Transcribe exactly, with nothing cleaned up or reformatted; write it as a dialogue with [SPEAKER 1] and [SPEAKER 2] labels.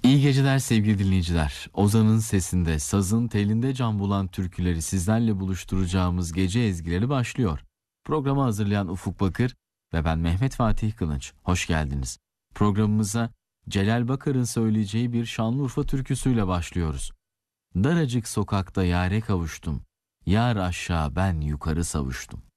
[SPEAKER 1] İyi geceler sevgili dinleyiciler. Ozan'ın sesinde, sazın telinde can bulan türküleri sizlerle buluşturacağımız gece ezgileri başlıyor. Programı hazırlayan Ufuk Bakır ve ben Mehmet Fatih Kılınç. Hoş geldiniz. Programımıza Celal Bakar'ın söyleyeceği bir Şanlıurfa türküsüyle başlıyoruz. Daracık sokakta yâre kavuştum. Yar aşağı ben yukarı savuştum.